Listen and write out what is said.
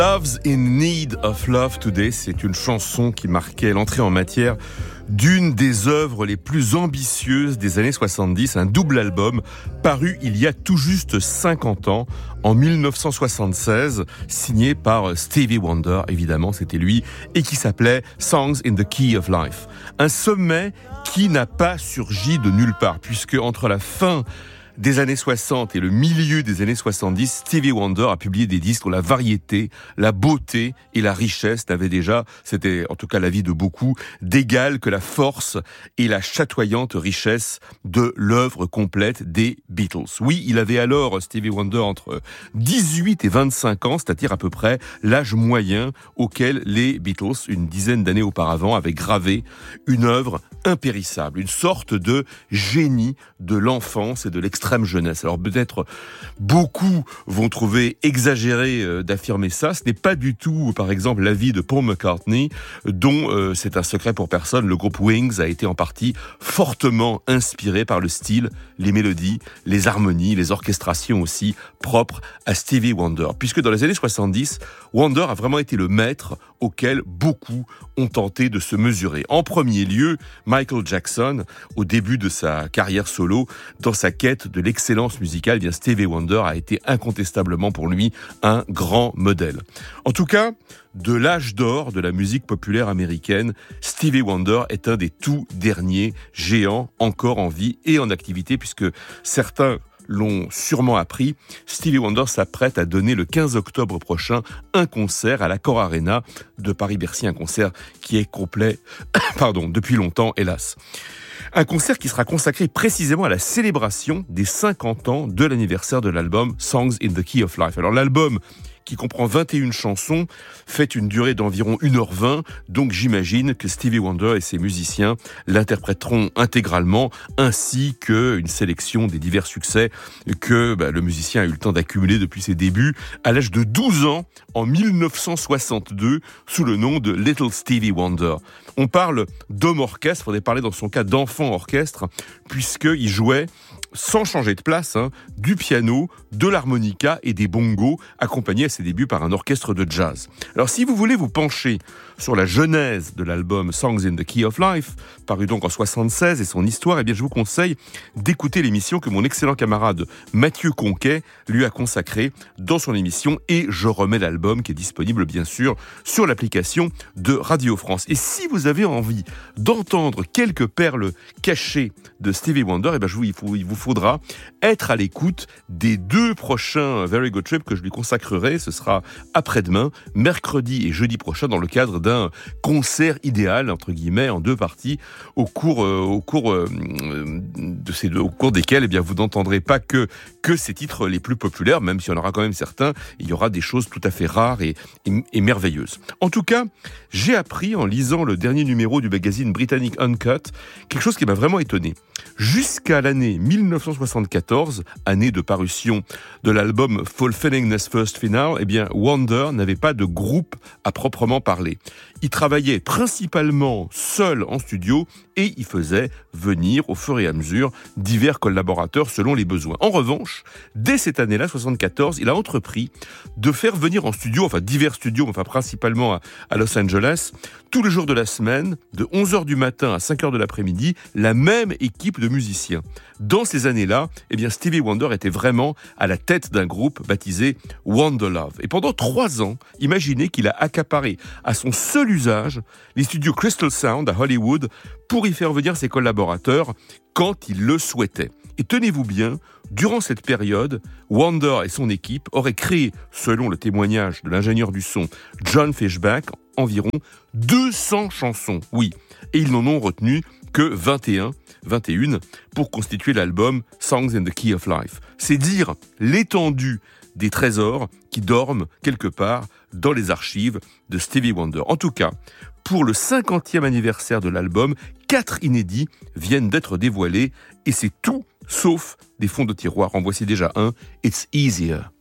Love's in Need of Love Today, c'est une chanson qui marquait l'entrée en matière d'une des œuvres les plus ambitieuses des années 70, un double album paru il y a tout juste 50 ans, en 1976, signé par Stevie Wonder, évidemment c'était lui, et qui s'appelait Songs in the Key of Life. Un sommet qui n'a pas surgi de nulle part, puisque entre la fin des années 60 et le milieu des années 70, Stevie Wonder a publié des disques dont la variété, la beauté et la richesse n'avaient déjà, c'était en tout cas l'avis de beaucoup, d'égal que la force et la chatoyante richesse de l'œuvre complète des Beatles. Oui, il avait alors, Stevie Wonder, entre 18 et 25 ans, c'est-à-dire à peu près l'âge moyen auquel les Beatles, une dizaine d'années auparavant, avaient gravé une œuvre impérissable, une sorte de génie de l'enfance et de l'extrême jeunesse. Alors peut-être beaucoup vont trouver exagéré d'affirmer ça. Ce n'est pas du tout, par exemple, l'avis de Paul McCartney, dont c'est un secret pour personne. Le groupe Wings a été en partie fortement inspiré par le style, les mélodies, les harmonies, les orchestrations aussi propres à Stevie Wonder. Puisque dans les années 70, Wonder a vraiment été le maître auquel beaucoup ont tenté de se mesurer. En premier lieu, Michael Jackson, au début de sa carrière solo, dans sa quête de l'excellence musicale, bien Stevie Wonder a été incontestablement pour lui un grand modèle. En tout cas, de l'âge d'or de la musique populaire américaine, Stevie Wonder est un des tout derniers géants encore en vie et en activité, puisque certains l'ont sûrement appris, Stevie Wonder s'apprête à donner le 15 octobre prochain un concert à l'Accor Arena de Paris-Bercy, un concert qui est complet, depuis longtemps, hélas. Un concert qui sera consacré précisément à la célébration des 50 ans de l'anniversaire de l'album Songs in the Key of Life. Alors l'album, qui comprend 21 chansons, fait une durée d'environ 1h20, donc j'imagine que Stevie Wonder et ses musiciens l'interpréteront intégralement, ainsi qu'une sélection des divers succès que le musicien a eu le temps d'accumuler depuis ses débuts, à l'âge de 12 ans, en 1962, sous le nom de Little Stevie Wonder. On parle d'homme orchestre, il faudrait parler dans son cas d'enfant orchestre, puisqu'il jouait, sans changer de place, du piano, de l'harmonica et des bongos, accompagnés à ses débuts par un orchestre de jazz. Alors si vous voulez vous pencher sur la genèse de l'album Songs in the Key of Life, paru donc en 76, et son histoire, eh bien je vous conseille d'écouter l'émission que mon excellent camarade Mathieu Conquet lui a consacrée dans son émission Et je remets l'album, qui est disponible bien sûr sur l'application de Radio France. Et si vous avez envie d'entendre quelques perles cachées de Stevie Wonder, eh bien il vous faudra être à l'écoute des 2 prochains Very Good Trip que je lui consacrerai. Ce sera après-demain, mercredi et jeudi prochain, dans le cadre d'un concert idéal, entre guillemets, en 2 parties, au cours desquels, eh bien, vous n'entendrez pas que ces titres les plus populaires, même s'il y en aura quand même certains. Il y aura des choses tout à fait rares et merveilleuses. En tout cas, j'ai appris en lisant le dernier numéro du magazine britannique Uncut quelque chose qui m'a vraiment étonné. Jusqu'à l'année 1974, année de parution de l'album Fulfillingness First Final, eh bien, Wonder n'avait pas de groupe à proprement parler. Il travaillait principalement seul en studio et il faisait venir au fur et à mesure divers collaborateurs selon les besoins. En revanche, dès cette année-là, 74, il a entrepris de faire venir en studio, divers studios, principalement à Los Angeles, tous les jours de la semaine, de 11h du matin à 5h de l'après-midi, la même équipe de musiciens. Dans ces années-là, eh bien, Stevie Wonder était vraiment à la tête d'un groupe baptisé Wonder Love. Et pendant 3 ans, imaginez qu'il a accaparé à son seul usage les studios Crystal Sound à Hollywood pour y faire venir ses collaborateurs quand il le souhaitait. Et tenez-vous bien, durant cette période, Wonder et son équipe auraient créé, selon le témoignage de l'ingénieur du son John Fishback, environ 200 chansons. Oui, et ils n'en ont retenu que 21 pour constituer l'album Songs in the Key of Life. C'est dire l'étendue des trésors qui dorment quelque part dans les archives de Stevie Wonder. En tout cas, pour le 50e anniversaire de l'album, 4 inédits viennent d'être dévoilés et c'est tout sauf des fonds de tiroir. En voici déjà un, It's Easier.